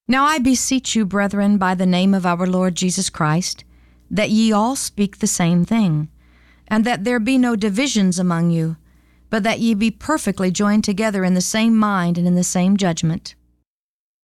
Now I beseech you, brethren, by the name of our Lord Jesus Christ, that ye all speak the same thing, and that there be no divisions among you, but that ye be perfectly joined together in the same mind and in the same judgment.